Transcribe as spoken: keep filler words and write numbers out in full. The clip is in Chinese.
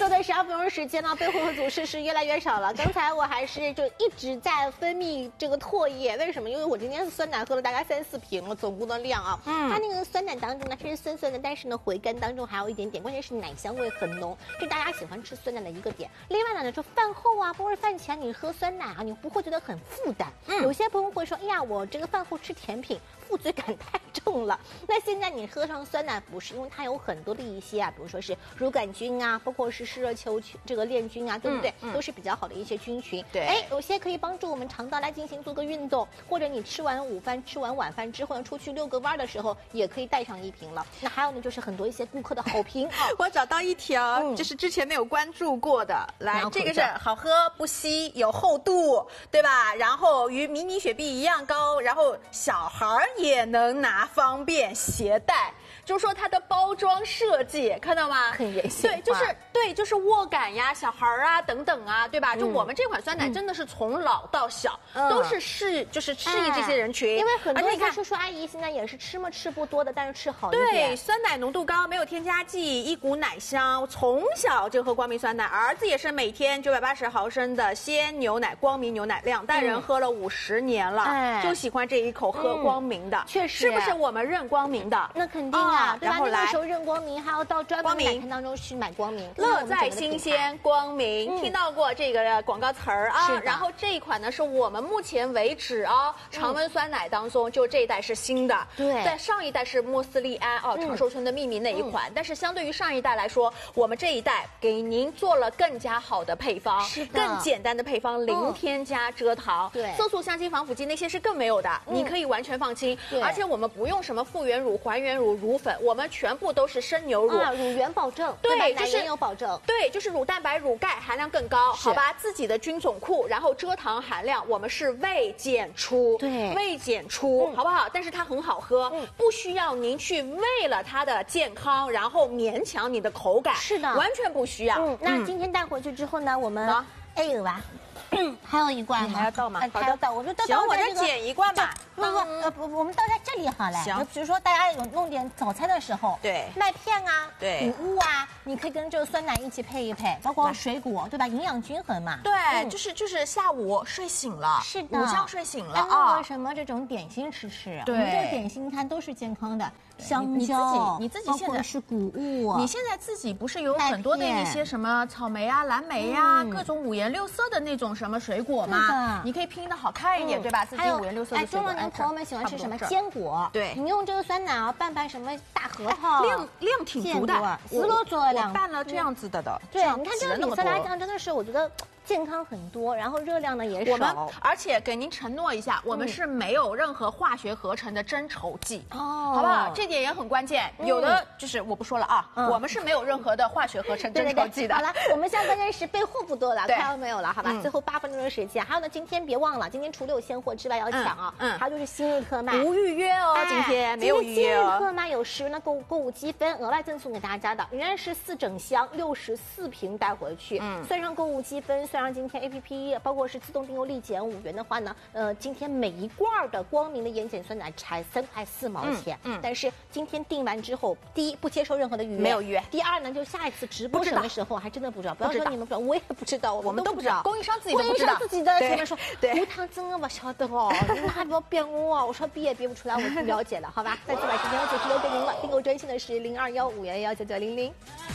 说的十二分钟时间呢，备货和组织是越来越少了。刚才我还是就一直在分泌这个唾液，为什么？因为我今天酸奶喝了大概三四瓶了，总共的量啊。嗯，它那个酸奶当中呢，它是酸酸的，但是呢回甘当中还有一点点，关键是奶香味很浓，是大家喜欢吃酸奶的一个点。另外呢，就饭后啊，或者饭前你喝酸奶啊，你不会觉得很负担。嗯，有些朋友会说，哎呀，我这个饭后吃甜品，负罪感太重了。那现在你喝上酸奶不是，因为它有很多的一些啊，比如说是乳杆菌啊，包括是湿热球这个链菌啊，对不对？嗯嗯、都是比较好的一些菌群。对，哎，有些可以帮助我们肠道来进行做个运动，或者你吃完午饭、吃完晚饭之后出去遛个弯的时候，也可以带上一瓶了。那还有呢，就是很多一些顾客的好评。 我找到一条，嗯、就是之前没有关注过的，来，这个是好喝不稀，有厚度，对吧？然后与迷你雪碧一样高，然后小孩也能拿，方便携带。就是说它的包装设计看到吗？ 很人性化。 对，就是对，就是握感呀、小孩啊等等啊，对吧？嗯、就我们这款酸奶真的是从老到小、嗯、都是适，就是适宜这些人群。 哎、因为很多人叔叔阿姨现在也是吃嘛吃不多的，但是吃好一点。 对，酸奶浓度高，没有添加剂，一股奶香。从小就喝光明酸奶，儿子也是每天九百八十毫升的鲜牛奶，光明牛奶，两代人喝了五十年了，嗯、就喜欢这一口喝光明的。 确、嗯、实， 是不是我们认光明的？ 那肯定啊。 啊， 对吧？那个时候认光明，还要到专门奶摊当中去买光明。 乐在新鲜，光明、嗯、听到过这个广告词儿啊。然后这一款呢，是我们目前为止啊，常温酸奶当中、嗯、就这一代是新的。对，在上一代是莫斯利安哦，长寿村的秘密那一款、嗯。但是相对于上一代来说，我们这一代给您做了更加好的配方，是的，更简单的配方，零添加蔗糖。对、嗯，色素、香精、防腐剂那些是更没有的，嗯、你可以完全放心。而且我们不用什么复原乳、还原乳、乳粉，我们全部都是生牛乳， 啊、乳源保证， 对， 对就是有保证， 对，就是乳蛋白、乳钙含量更高，好吧？自己的菌种库，然后蔗糖含量我们是未检出， 对， 未检出，嗯、好不好？但是它很好喝，嗯、不需要您去为了它的健康，然后勉强你的口感， 是的， 完全不需要。 嗯，那今天带回去之后呢，我们哎有吧？还有一罐吗？ 还要倒吗？ 还要倒，我就倒。 行，我再捡一罐吧。 不不呃不，我们倒在这里好了。行。比如说大家有弄点早餐的时候， 对， 麦片啊， 对， 谷物啊，你可以跟这个酸奶一起配一配，包括水果，对吧？营养均衡嘛。 对，嗯、就是就是下午睡醒了， 是的， 午觉睡醒了啊，什么这种点心吃吃。 对， 我们这个点心你看都是健康的，香蕉， 你自己你自己现在是谷物， 你现在自己不是有很多的一些什么草莓啊、蓝莓呀、嗯，各种五颜六色的那种什么水果吗？你可以拼的好看一点，嗯、对吧？自己五颜六色的水果。 哎，中老年朋友们喜欢吃什么坚果？ 对， 你用这个酸奶啊拌拌什么大核桃， 量量挺足的， 丝罗做两拌了这样子的的。 对，你看这个比赛来讲，真的是我觉得健康很多，然后热量呢也少。 我们而且给您承诺一下，我们是没有任何化学合成的增稠剂，哦，好不好？这点也很关键。有的就是我不说了啊，我们是没有任何的化学合成增稠剂的。 好了，我们下关键是备货不多了，快要没有了，好吧？最后八分钟的时间，还有呢，今天别忘了，今天除了有现货之外要抢啊，嗯，还有就是新日特卖， 无预约哦，今天没有预约哦。 新日特卖有十元的购购物积分，额外赠送给大家的，仍然是四整箱六十四瓶带回去，嗯，算上购物积分，算上今天 A P P， 包括是自动订购立减五元的话呢，呃，今天每一罐的光明的盐碱酸奶才三块四毛钱，嗯，但是今天订完之后，第一不接受任何的预约， 没有预约； 第二呢，就下一次直播什么时候还真的不知道，不要说你们不知道，我也不知道， 我们都不知道，供应商自己都不知道，供应商自己的前面说， 对， 无糖真的不晓得哦，你们还不要编我，我说逼也逼不出来，我不了解了，好吧？再次把时间和九十六给您了，订购专线的是零二幺五幺幺九九零零。